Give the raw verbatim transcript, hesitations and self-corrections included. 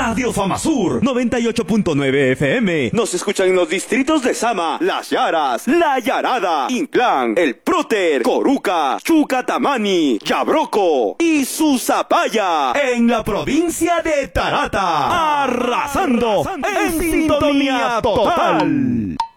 Radio Famasur noventa y ocho punto nueve F M. Nos escuchan en los distritos de Sama, Las Yaras, La Yarada, Inclán, El Próter, Coruca, Chucatamani, Yabroco y Susapaya. En la provincia de Tarata, arrasando, en sintonía total.